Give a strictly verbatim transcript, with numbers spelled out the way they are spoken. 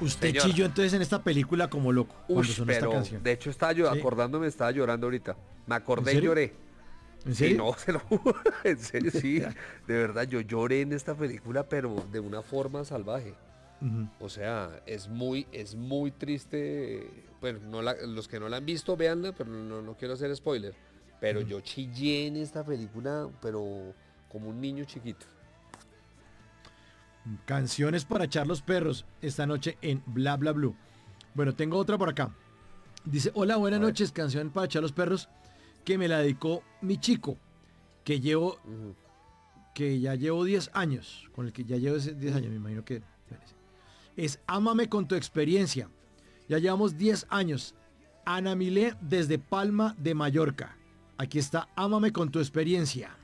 Usted Señora. chilló entonces en esta película como loco cuando Uy, sonó esta pero canción. de hecho estaba yo ¿Sí? acordándome, estaba llorando ahorita. Me ¿En acordé y serio? lloré. ¿En Sí, serio? no, se lo juro, en serio, sí. De verdad, yo lloré en esta película, pero de una forma salvaje. Ujú. O sea, es muy, es muy triste. Bueno, no la- los que no la han visto, véanla, pero no, no quiero hacer spoiler. Pero yo chillé en esta película, pero como un niño chiquito. Canciones para echar los perros esta noche en Bla Bla Blue. Bueno, tengo otra por acá. Dice, hola, buenas A ver. noches, canción para echar los perros que me la dedicó mi chico, que llevo, Ujú. que ya llevo diez años, con el que ya llevo ese diez años, me imagino que es Ámame con tu experiencia. Ya llevamos diez años. Ana Milé desde Palma de Mallorca. Aquí está, Ámame con tu experiencia.